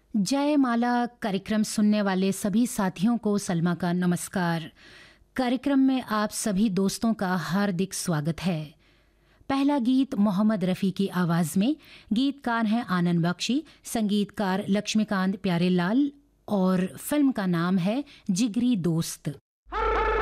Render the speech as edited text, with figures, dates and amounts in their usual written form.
जयमाला कार्यक्रम सुनने वाले सभी साथियों को सलमा का नमस्कार। कार्यक्रम में आप सभी दोस्तों का हार्दिक स्वागत है। पहला गीत मोहम्मद रफ़ी की आवाज़ में, गीतकार हैं आनंद बख्शी, संगीतकार लक्ष्मीकांत प्यारेलाल और फिल्म का नाम है जिगरी दोस्त।